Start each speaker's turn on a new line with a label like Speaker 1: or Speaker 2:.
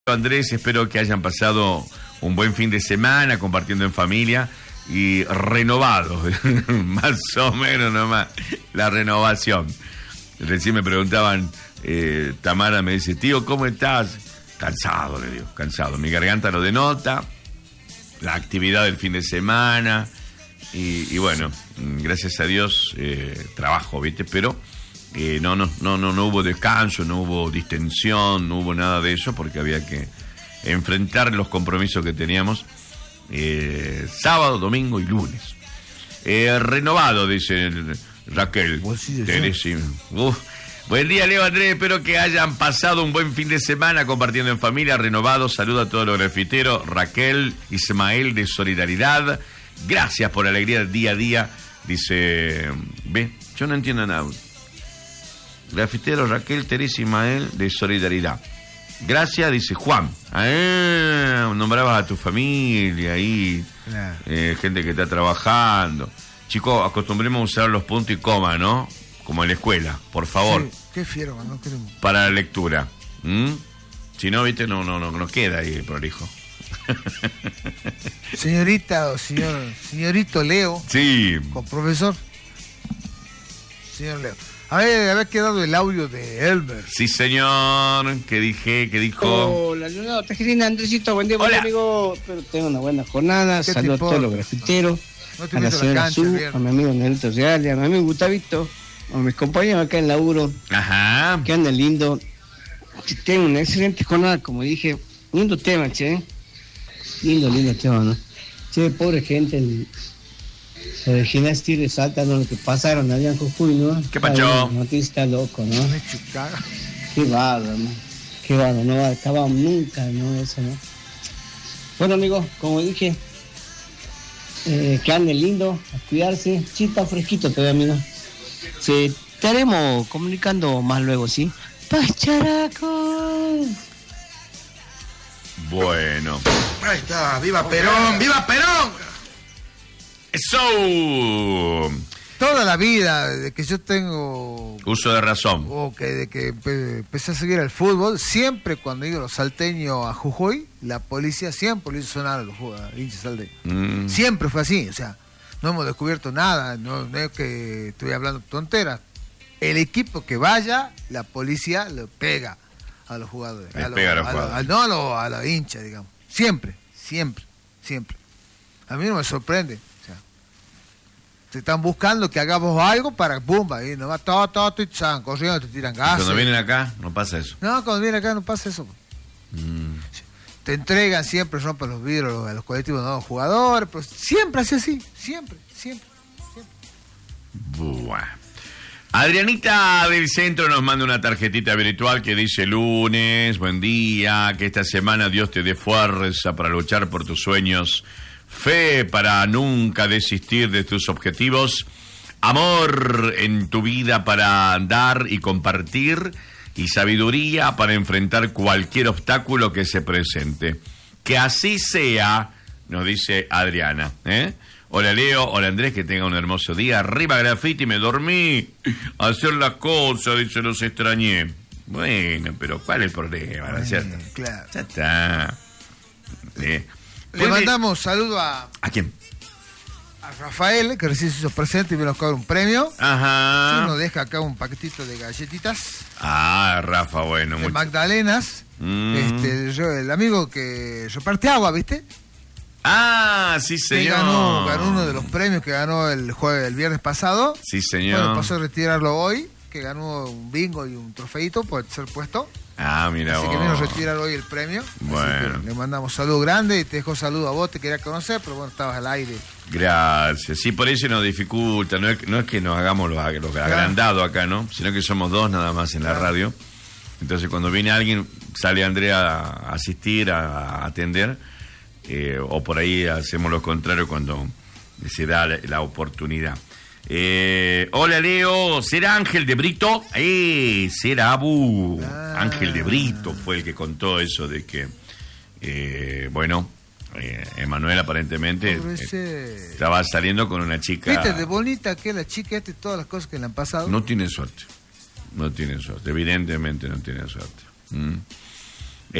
Speaker 1: Andrés, espero que hayan pasado un buen fin de semana compartiendo en familia y renovados, más o menos nomás, la renovación. Recién me preguntaban, Tamara me dice, tío, ¿cómo estás? Cansado, le digo, cansado. Mi garganta lo denota, la actividad del fin de semana y bueno, gracias a Dios trabajo, ¿viste? Pero no hubo descanso, no hubo distensión, no hubo nada de eso porque había que enfrentar los compromisos que teníamos sábado, domingo y lunes. Renovado, dice Raquel. Buen día, Leo, Andrés, espero que hayan pasado un buen fin de semana compartiendo en familia, renovado. Saludo a todos los grafiteros. Raquel, Ismael de Solidaridad. Gracias por la alegría del día a día. Dice, ve, yo no entiendo nada. Grafitero Raquel, Teresa, Ismael de Solidaridad. Gracias, dice Juan. Nombrabas a tu familia ahí, claro. Gente que está trabajando. Chicos, acostumbremos a usar los puntos y coma, ¿no? Como en la escuela, por favor.
Speaker 2: Sí, qué fiero, no queremos.
Speaker 1: Para la lectura. Si no, viste, no queda ahí prolijo.
Speaker 2: Señorita o señorito Leo.
Speaker 1: Sí.
Speaker 2: Con profesor. Señor Leo. A ver, había quedado el audio de Elmer.
Speaker 1: Sí, señor. ¿Qué dijo?
Speaker 3: Hola, Leonardo Tejerina, Andresito, buen día, buen amigo. Espero tenga una buena jornada. Saludos a todos los grafiteros. A la señora Azul, a mi amigo Nelito Real, a mi amigo Gustavito, a mis compañeros acá en laburo.
Speaker 1: Ajá.
Speaker 3: Que andan lindo. Tengo una excelente jornada, como dije. Lindo tema, che. Lindo tema, ¿no? Che, pobre gente, el gimnasio de Salta, ¿no? Lo que pasaron allá en Jujuy, ¿no?
Speaker 1: ¿Qué pacho?
Speaker 3: Noticia está loco, ¿no? Qué bárbaro, ¿no? Qué bárbaro, no va a acabar nunca, ¿no? Eso, ¿no? Bueno, amigos, como dije, que anden lindo, a cuidarse. Sí, está fresquito todavía, amigos. Sí, estaremos comunicando más luego, ¿sí? ¡Pacharaco!
Speaker 1: Bueno.
Speaker 2: Ahí está, ¡viva Perón! ¡Viva Perón!
Speaker 1: ¡Eso!
Speaker 2: Toda la vida, de que yo tengo
Speaker 1: uso de razón.
Speaker 2: O que de que empecé a seguir el fútbol, siempre cuando iban los salteños a Jujuy, la policía siempre le hizo sonar a los hinchas salteños. Siempre fue así, o sea, no hemos descubierto nada, no es que estoy hablando tonteras. El equipo que vaya, la policía le pega a los jugadores. A los hinchas, digamos. Siempre. A mí no me sorprende. O sea, te están buscando que hagamos algo para pumba, y no va todo, te echan corriendo, te tiran gas.
Speaker 1: Cuando vienen acá, no pasa eso.
Speaker 2: No, cuando vienen acá no pasa eso. Te entregan siempre, rompen los vidrios a los colectivos, no a los jugadores, pero siempre hace así, siempre.
Speaker 1: Buah. Adrianita del Centro nos manda una tarjetita virtual que dice: lunes, buen día, que esta semana Dios te dé fuerza para luchar por tus sueños, fe para nunca desistir de tus objetivos, amor en tu vida para dar y compartir, y sabiduría para enfrentar cualquier obstáculo que se presente. Que así sea, nos dice Adriana, Hola Leo, hola Andrés, que tenga un hermoso día. Arriba Graffiti, me dormí a hacer las cosas, dice, los extrañé. Bueno, pero ¿cuál es el problema? ¿No es cierto?
Speaker 2: Claro.
Speaker 1: Ya está.
Speaker 2: Le mandamos saludo a...
Speaker 1: ¿A quién?
Speaker 2: A Rafael, que recién se hizo presente y vino a buscar un premio.
Speaker 1: Ajá.
Speaker 2: Nos deja acá un paquetito de galletitas.
Speaker 1: Ah, Rafa, bueno.
Speaker 2: De Magdalenas. El amigo que reparte agua, ¿viste?
Speaker 1: Ah, sí, señor.
Speaker 2: Ganó uno de los premios que ganó el viernes pasado.
Speaker 1: Sí, señor.
Speaker 2: Bueno, pasó a retirarlo hoy, que ganó un bingo y un trofeito por ser puesto.
Speaker 1: Ah, mira vos.
Speaker 2: Así que vino a retirar hoy el premio.
Speaker 1: Bueno.
Speaker 2: Le mandamos saludo grande y te dejo saludo a vos, te quería conocer, pero bueno, estabas al aire.
Speaker 1: Gracias. Sí, por eso nos dificulta. No es que nos hagamos los agrandados acá, ¿no? Sino que somos dos nada más en la radio. Entonces, cuando viene alguien, sale Andrea a asistir, a atender. O por ahí hacemos lo contrario cuando se da la oportunidad. Hola Leo, ¿será Ángel de Brito? Será Abu. Ángel de Brito fue el que contó eso de que, Emanuel aparentemente estaba saliendo con una chica.
Speaker 2: ¿Viste de bonita que la chica todas las cosas que le han pasado?
Speaker 1: No tiene suerte, evidentemente no tiene suerte.